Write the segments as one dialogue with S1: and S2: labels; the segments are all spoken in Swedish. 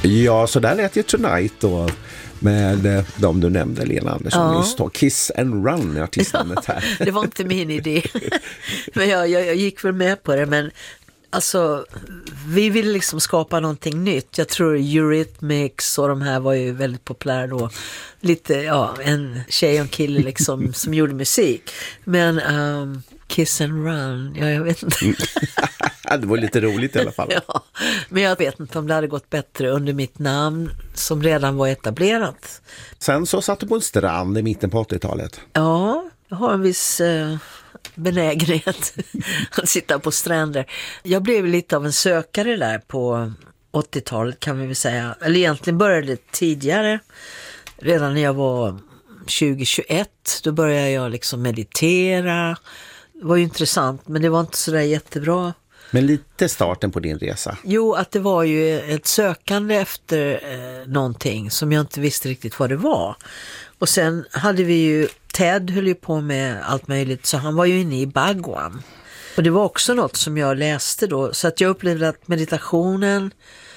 S1: Ja, så där lät ju Tonight då med de du nämnde, Lena Andersson nyss då. Kiss and Run är artistnamnet här.
S2: Det var inte min idé. Men jag gick väl med på det, men alltså vi ville liksom skapa någonting nytt. Jag tror Eurythmics och de här var ju väldigt populära då. Lite, en tjej och en kille liksom som gjorde musik. Men Kiss and Run, jag vet inte.
S1: Det var lite roligt i alla fall.
S2: Ja, men jag vet inte om det hade gått bättre under mitt namn som redan var etablerat.
S1: Sen så satt du på en strand i mitten på 80-talet.
S2: Ja, jag har en viss benägenhet att sitta på stränder. Jag blev lite av en sökare där på 80-talet kan vi väl säga. Eller egentligen började det tidigare. Redan när jag var 20-21, då började jag liksom meditera. Det var ju intressant, men det var inte så där jättebra.
S1: Men lite starten på din resa.
S2: Jo, att det var ju ett sökande efter någonting som jag inte visste riktigt vad det var. Och sen hade vi ju, Ted höll ju på med allt möjligt, så han var ju inne i Bhagwan. Och det var också något som jag läste då, så att jag upplevde att meditationen,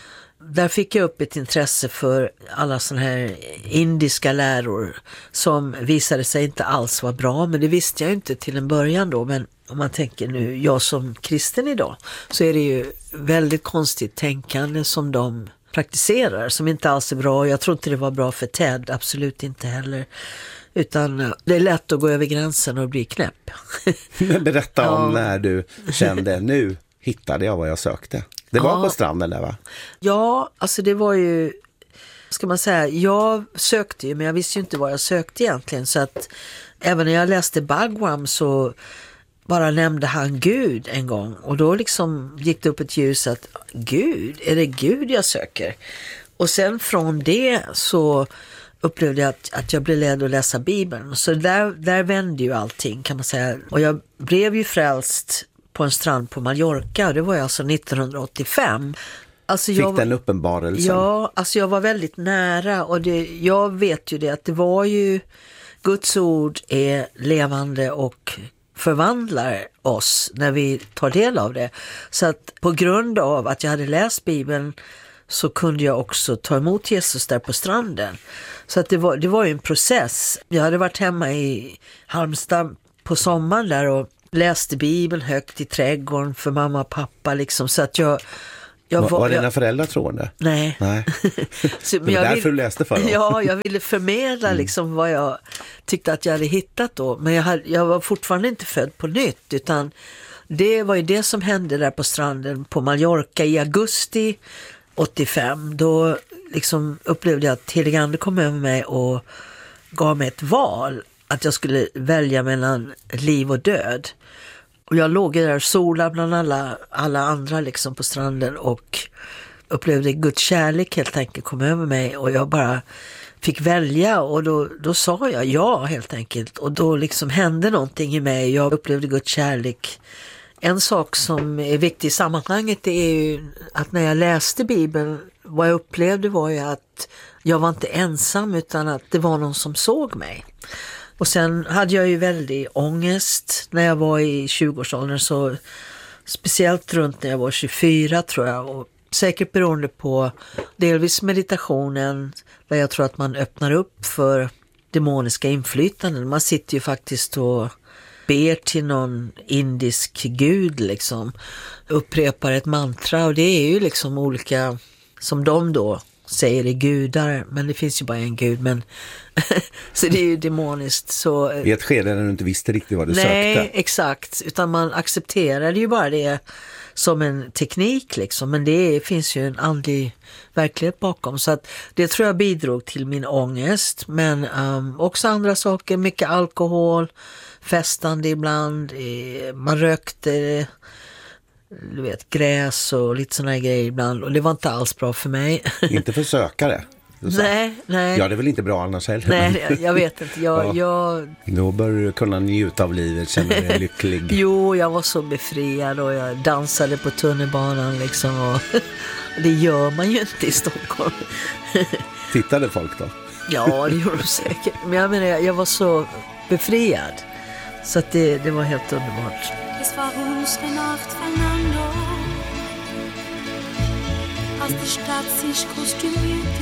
S2: där fick jag upp ett intresse för alla såna här indiska läror som visade sig inte alls vara bra, men det visste jag inte till en början då. Men om man tänker nu, jag som kristen idag, så är det ju väldigt konstigt tänkande som de praktiserar, som inte alls är bra. Jag tror inte det var bra för Ted, absolut inte heller. Utan det är lätt att gå över gränsen och bli knäpp.
S1: Berätta om när du kände, nu hittade jag vad jag sökte. Det var på stranden där, va? Ja,
S2: alltså det var ju, ska man säga, jag sökte ju, men jag visste ju inte vad jag sökte egentligen. Så att även när jag läste Bhagwan så bara nämnde han Gud en gång. Och då liksom gick det upp ett ljus att Gud, är det Gud jag söker? Och sen från det så upplevde jag att jag blev ledd att läsa Bibeln. Så där vände ju allting, kan man säga. Och jag blev ju frälst på en strand på Mallorca. Det var ju alltså 1985. Alltså
S1: fick den uppenbarelsen?
S2: Ja, alltså jag var väldigt nära. Och jag vet ju det att det var ju, Guds ord är levande och förvandlar oss när vi tar del av det. Så att på grund av att jag hade läst Bibeln så kunde jag också ta emot Jesus där på stranden. Så att det var ju en process. Jag hade varit hemma i Halmstad på sommaren där och läste Bibeln högt i trädgården för mamma och pappa liksom. Så att
S1: var dina föräldrar troende?
S2: Nej.
S1: Så, men därför du läste för dem?
S2: Ja, jag ville förmedla liksom vad jag tyckte att jag hade hittat då. Men jag var fortfarande inte född på nytt, utan det var ju det som hände där på stranden på Mallorca i augusti 85. Då liksom upplevde jag att Helige Ande kom över mig och gav mig ett val. Att jag skulle välja mellan liv och död. Och jag låg där och solade bland alla andra liksom på stranden och upplevde Guds kärlek helt enkelt kom över mig. Och jag bara fick välja och då sa jag ja helt enkelt. Och då liksom hände någonting i mig. Jag upplevde Guds kärlek. En sak som är viktig i sammanhanget är ju att när jag läste Bibeln, vad jag upplevde var ju att jag var inte ensam utan att det var någon som såg mig. Och sen hade jag ju väldigt ångest när jag var i 20-årsåldern, så speciellt runt när jag var 24 tror jag. Och säkert beroende på delvis meditationen där jag tror att man öppnar upp för demoniska inflytanden. Man sitter ju faktiskt och ber till någon indisk gud liksom, upprepar ett mantra och det är ju liksom olika som de då säger är gudar, men det finns ju bara en gud, men så det är ju demoniskt. Så
S1: i ett skede när du inte visste riktigt vad du sökte.
S2: Nej, exakt, utan man accepterade ju bara det som en teknik liksom, men det finns ju en andlig verklighet bakom, så att det tror jag bidrog till min ångest, men också andra saker, mycket alkohol, festande ibland, man rökte du vet, gräs och lite såna här grejer ibland, och det var inte alls bra för mig.
S1: Inte för sökare?
S2: Nej.
S1: Ja, det är väl inte bra annars heller.
S2: Nej, jag vet inte.
S1: Då bör du kunna njuta av livet, känna dig lycklig.
S2: Jo, jag var så befriad och jag dansade på tunnelbanan liksom, och det gör man ju inte i Stockholm.
S1: Tittade folk då?
S2: Ja, det gjorde de säkert. Men jag menar, jag var så befriad. Så att det var helt underbart.
S3: Es war unsere Nacht, Fernando. als die Stadt sich kostümiert